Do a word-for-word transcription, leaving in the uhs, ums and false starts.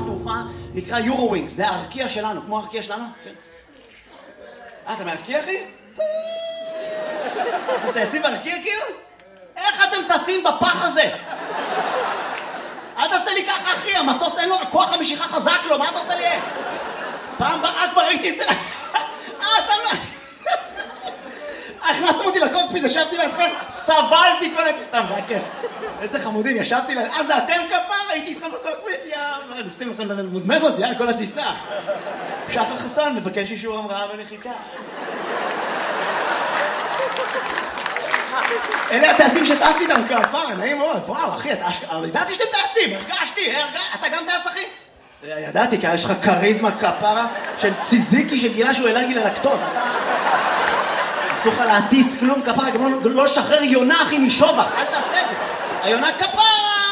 תעופה נקרא יורו-ווינגס, זה הארקיע שלנו, כמו הארקיע שלנו. אה, אתה מארקיע, אחי? אתם טייסים בארקיע כאילו? איך אתם טסים בפח הזה? אל תעשה לי ככה, אחי, המטוס אין לו כוח המשיכה חזק לו, מה אתה עושה לי? פעם באה כבר ראיתי את זה. אה, אתה מה? הכנסתם אותי לקוקפיט, ישבתי לידכם, סבלתי כל הטיסה, סתם, זה היה כיף. איזה חמודים, ישבתי ליד... אה, זה אתם כפר? הייתי איתכם בקוקפיט, יאללה, נסתים לכם למוזמזות, יאללה, כל הטיסה. שחר חסון, מבקש אישור המראה בנחיתה. אלה הטייסים שטסתי איתם כפר, נעים מאוד, וואו, אחי, ידעתי שאתם טייסים, הרגשתי, אתה גם טייס, אחי? ידעתי, כי יש לך קריזמה כפרה של ציזיקי שגילה שהוא אלרגי ללקטוז, אתה... אסור לך להטיס כלום כפרה, גם לא לשחרר יונה אחי משובח, אל תעשה את זה. היונה כפרה!